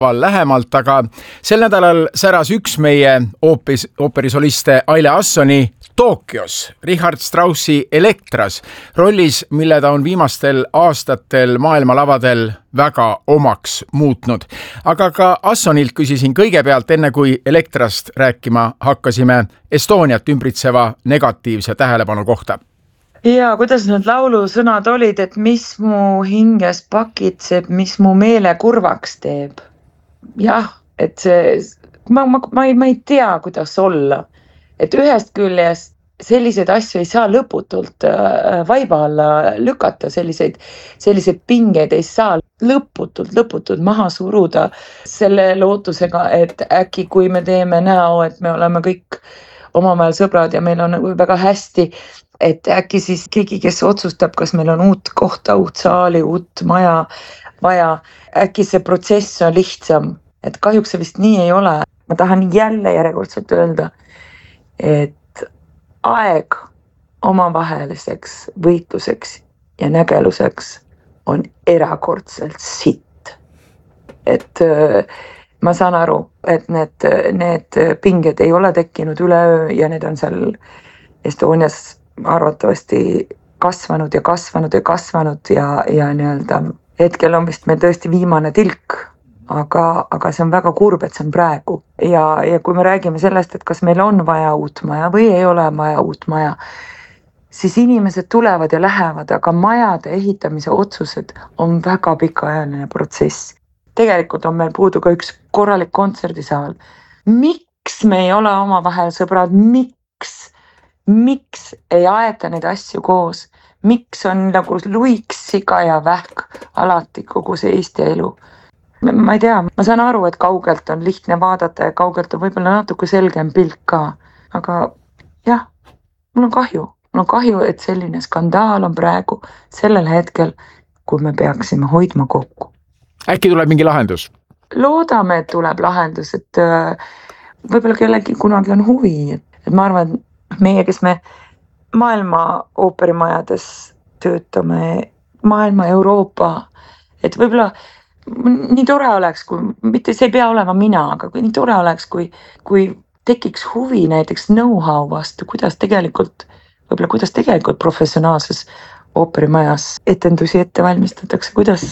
lähemalt, aga sel nädalal säras üks meie ooperisoliste Aile Assoni Tokyos, Richard Straussi Elektras, rollis, mille ta on viimastel aastatel maailmalavadel väga omaks muutnud. Aga ka Assonilt küsisin kõigepealt, enne kui Elektrast rääkima hakkasime, Estoniat ümbritseva negatiivse tähelepanu kohta. Ja kuidas need laulusõnad olid, et mis mu hinges pakitseb, mis mu meele kurvaks teeb? Jah, et ma ei tea, kuidas olla. Et ühest küljest selliseid asju ei saa lõputult vaiba alla lükata, selliseid pingeid ei saa lõputult maha suruda selle lootusega, et äkki kui me teeme näo, et me oleme kõik omavahel sõbrad ja meil on väga hästi, et äkki siis keegi, kes otsustab, kas meil on uut kohta, uut saali, uut maja vaja, äkki see protsess on lihtsam, et kahjuks see vist nii ei ole. Ma tahan jälle järjekordselt öelda, et aeg omavaheliseks võitluseks ja nägeluseks on erakordselt sitt. Et ma saan aru, et need pinged ei ole tekkinud üleöö ja need on seal Estonias arvatavasti kasvanud ja nii-öelda hetkel on vist meil tõesti viimane tilk, aga see on väga kurb, et see on praegu. Ja kui me räägime sellest, et kas meil on vaja uut maja või ei ole vaja uut maja, siis inimesed tulevad ja lähevad, aga majade ehitamise otsused on väga pikaajaline protsess. Tegelikult on meil puudu ka üks korralik kontserdisaal. Miks me ei ole omavahel sõbrad? Miks ei aeta neid asju koos? Miks on nagu luiks, siga ja vähk alati kogu see Eesti elu? Ma ei tea, ma saan aru, et kaugelt on lihtne vaadata ja kaugelt on võib-olla natuke selgem pilt ka. Aga jah, mul on kahju, et selline skandaal on praegu sellel hetkel, kui me peaksime hoidma kokku. Äkki tuleb mingi lahendus? Loodame, et tuleb lahendus, et võib-olla kellegi kunagi on huvi. Et ma arvan, meie, kes me maailma ooperimajades töötame, maailma Euroopa, et võib-olla nii tore oleks, mitte see ei pea olema mina, aga nii tore oleks, kui tekiks huvi näiteks know-how vastu, kuidas tegelikult professionaalses ooperimajas etendusi ette valmistatakse, kuidas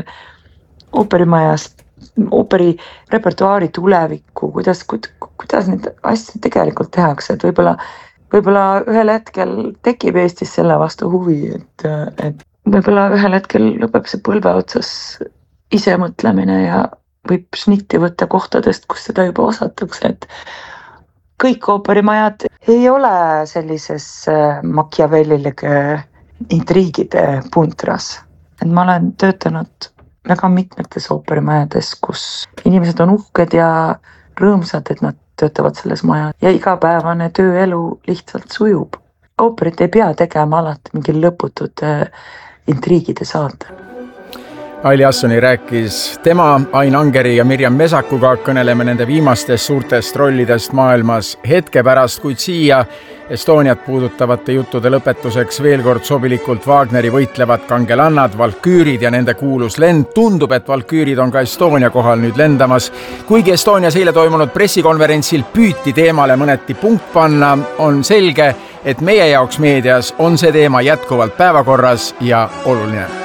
ooperimajas ooperi repertuaari tulevikku, kuidas need asjad tegelikult tehakse, et võib-olla ühel hetkel tekib Eestis selle vastu huvi, et võib-olla ühel hetkel lõpeb see põlve otsas ise mõtlemine ja võib šnitti võtta kohtadest, kus seda juba osatakse, et kõik ooperimajad ei ole sellises machiavellilike intriigide puntras. Et ma olen töötanud väga mitmetes ooperimajades, kus inimesed on uhked ja rõõmsad, et nad töötavad selles maja ja igapäevane tööelu lihtsalt sujub. Ooperit ei pea tegema alati mingi lõputud intriigide saate. Aile Assoni rääkis tema, Ain Angeri ja Mirjam Mesakuga, kõneleme nende viimastest suurtest rollidest maailmas hetke pärast, kuid siia Estoniat puudutavate juttude lõpetuseks veel kord sobilikult Wagneri võitlevad kangelannad, valküürid ja nende kuulus lend. Tundub, et valküürid on ka Estonia kohal nüüd lendamas. Kuigi Estonias eile toimunud pressikonverentsil püüti teemale mõneti punkt panna, on selge, et meie jaoks meedias on see teema jätkuvalt päevakorras ja oluline.